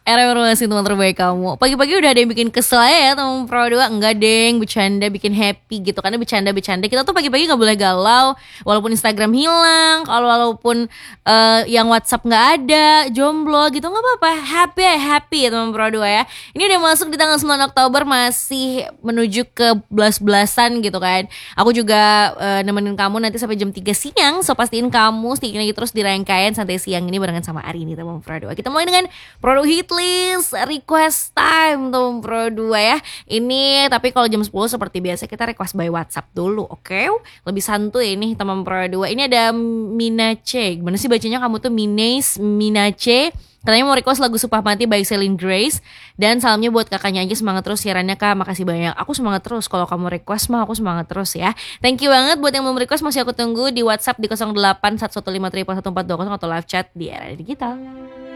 Era informasi teman terbaik kamu. Pagi-pagi udah ada yang bikin kesel ya teman Pro 2. Enggak deng, bercanda bikin happy gitu. Karena bercanda-bercanda kita tuh pagi-pagi gak boleh galau. Walaupun Instagram hilang, walaupun yang WhatsApp gak ada, jomblo gitu gak apa-apa. Happy ya teman Pro 2 ya. Ini udah masuk di tanggal 9 Oktober, masih menuju ke belas-belasan gitu kan. Aku juga nemenin kamu nanti sampai jam 3 siang. So pastiin kamu stick lagi terus di rangkaian santai siang ini barengan sama Arini teman Pro 2. Kita mulai dengan produk hitlist request time teman Pro 2 ya. Ini tapi kalau jam 10 seperti biasa kita request by WhatsApp dulu, oke? Lebih santuy nih teman Pro 2. Ini ada Minace. Gimana sih bacanya kamu tuh? Minace. Katanya mau request lagu Supah Mati by Celine Grace. Dan salamnya buat kakaknya aja, semangat terus siarannya kak, makasih banyak. Aku semangat terus, kalau kamu request mah aku semangat terus ya. Thank you banget buat yang mau request, masih aku tunggu di WhatsApp di 0811531420 atau live chat di Era Digital.